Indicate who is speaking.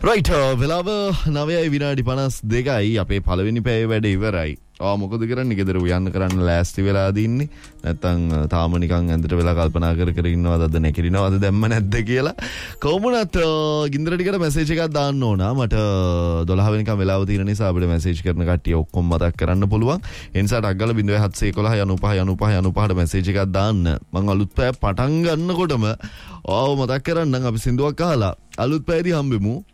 Speaker 1: Right වෙලාව 9:52 අපේ පළවෙනි පැය වැඩ ඉවරයි. මොකද කරන්නේ ගෙදර යන්න කරන්න ලෑස්ති වෙලා දින්නේ නැත්තම් තාම නිකන් ඇඳට වෙලා කල්පනා කර ඉන්නවද අද නැකිරිනවද දැම්ම නැද්ද කියලා කොහොමනත් ගින්දර ටිකට මැසේජ් එකක් දාන්න ඕන මට 12 වෙනිකම් වෙලාව තියෙන නිසා අපිට මැසේජ් කරන කට්ටිය ඔක්කොම මතක් කරන්න පුළුවන් ඒ නිසා ටග්ගල 0711959595ට මැසේජ් එකක් දාන්න මම අලුත් පැය පටන් ගන්නකොටම මතක් කරන්නම් අපි සින්දුවක් අහලා අලුත් පැයදී හම්බෙමු